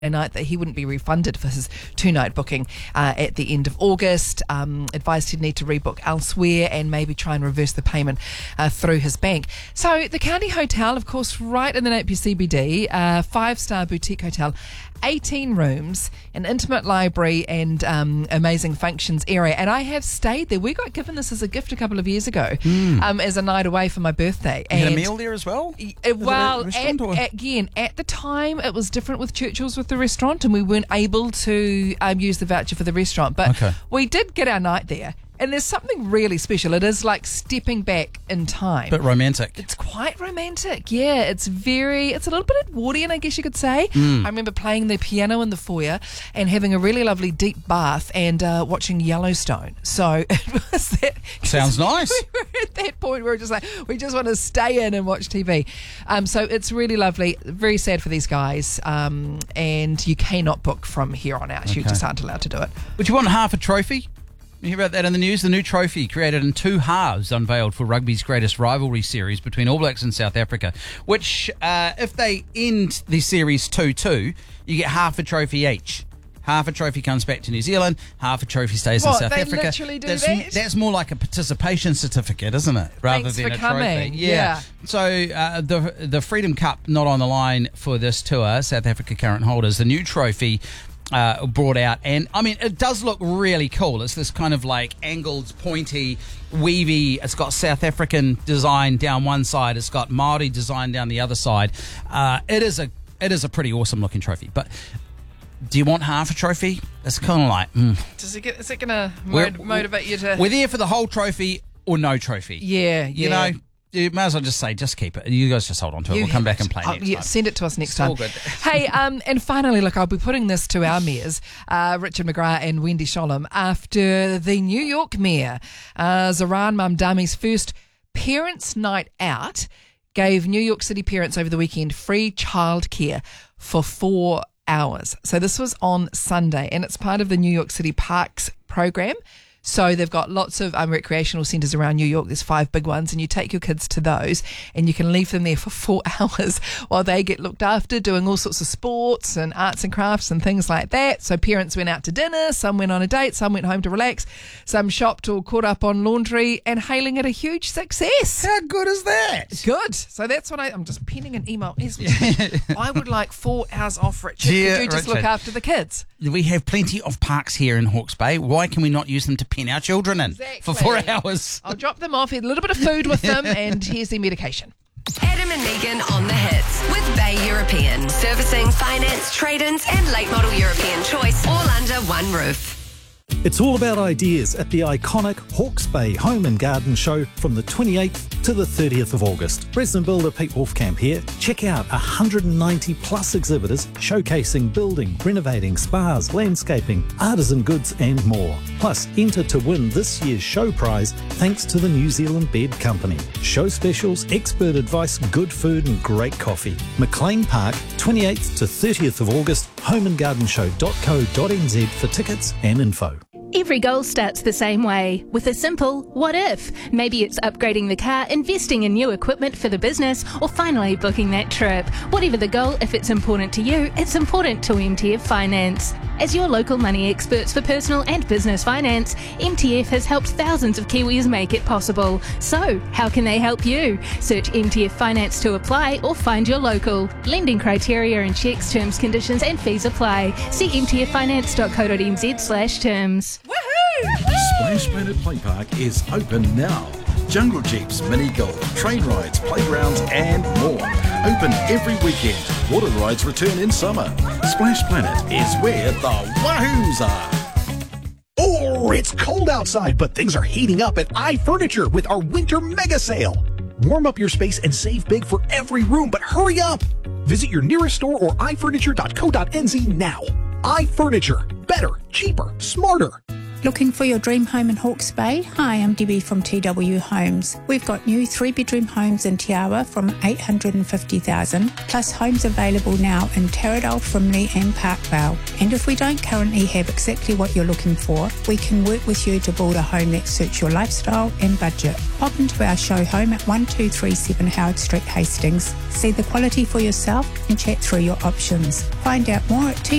night that he wouldn't be refunded for his 2-night booking at the end of August. Advised he'd need to rebook elsewhere and maybe try and reverse the payment through his bank. So the County Hotel, of course, right in the Napier CBD, 5-star boutique hotel, 18 rooms, an intimate library and amazing functions area. And I have stayed there. We got given this as a gift a couple of years ago as a night away for my birthday. You had a meal there as well? Well, again, at the time it was different with Churchill's with the restaurant, and we weren't able to use the voucher for the restaurant. But we did get our night there. And there's something really special. It is like stepping back in time. Bit romantic. It's quite romantic, yeah. It's a little bit Edwardian, I guess you could say. I remember playing the piano in the foyer and having a really lovely deep bath and watching Yellowstone. So it was that. Sounds nice. We were at that point where we're just like, we just want to stay in and watch TV. So it's really lovely. Very sad for these guys. And you cannot book from here on out. You just aren't allowed to do it. Would you want half a trophy? You hear about that in the news? The new trophy, created in 2 halves, unveiled for rugby's greatest rivalry series between All Blacks and South Africa, which, if they end the series 2-2, you get half a trophy each. Half a trophy comes back to New Zealand, half a trophy stays in South Africa. Literally do that? That's more like a participation certificate, isn't it? Rather than a trophy. Yeah. So the Freedom Cup not on the line for this tour, South Africa current holders. The new trophy brought out, and I mean it does look really cool. It's this kind of like angled, pointy, weavy. It's got South African design down one side, it's got Maori design down the other side. It is a pretty awesome looking trophy. But do you want half a trophy? It's kind of like is it gonna motivate you to? We're there for the whole trophy or no trophy. You know, you may as well just say, just keep it. You guys just hold on to it. We'll come back and play next time. Send it to us next It's time. all good. Hey, and finally, look, I'll be putting this to our mayors, Richard McGrath and Wendy Sholem, after the New York mayor, Zoran Mamdani's first Parents' Night Out, gave New York City parents over the weekend free childcare for 4 hours. So this was on Sunday, and it's part of the New York City Parks program. So they've got lots of recreational centres around New York. There's 5 big ones, and you take your kids to those and you can leave them there for 4 hours while they get looked after, doing all sorts of sports and arts and crafts and things like that. So parents went out to dinner, some went on a date, some went home to relax, some shopped or caught up on laundry, and hailing it a huge success. How good is that? Good. So that's what I'm just penning an email. I would like 4 hours off, Richard. Dear Could you just look Richard, after the kids? We have plenty of parks here in Hawke's Bay. Why can we not use them to pen our children in for 4 hours? I'll drop them off, eat a little bit of food with them, and here's their medication. Adam and Megan on the hits with Bay European. Servicing, finance, trade-ins and late model European choice all under one roof. It's all about ideas at the iconic Hawke's Bay Home and Garden Show from the 28th to the 30th of August. Resident builder Pete Wolfcamp here. Check out 190 plus exhibitors showcasing building, renovating, spas, landscaping, artisan goods and more. Plus, enter to win this year's show prize thanks to the New Zealand Bed Company. Show specials, expert advice, good food and great coffee. McLean Park, 28th to 30th of August, homeandgardenshow.co.nz for tickets and info. Every goal starts the same way, with a simple what if. Maybe it's upgrading the car, investing in new equipment for the business, or finally booking that trip. Whatever the goal, if it's important to you, it's important to MTF Finance. As your local money experts for personal and business finance, MTF has helped thousands of Kiwis make it possible. So, how can they help you? Search MTF Finance to apply or find your local. Lending criteria and checks, terms, conditions and fees apply. See mtffinance.co.nz/terms. Splash Planet Play Park is open now. Jungle Jeeps, mini golf, train rides, playgrounds and more. Open every weekend. Water rides return in summer. Splash Planet is where the wahoos are. Oh, it's cold outside, but things are heating up at iFurniture with our winter mega sale. Warm up your space and save big for every room, but hurry up. Visit your nearest store or ifurniture.co.nz now. iFurniture. Better, cheaper, smarter. Looking for your dream home in Hawke's Bay? Hi, I'm Debbie from TW Homes. We've got new 3-bedroom homes in Te Awa from $850,000, plus homes available now in Taradale, Frimley and Parkvale. And if we don't currently have exactly what you're looking for, we can work with you to build a home that suits your lifestyle and budget. Pop into our show home at 1237 Howard Street, Hastings. See the quality for yourself and chat through your options. Find out more at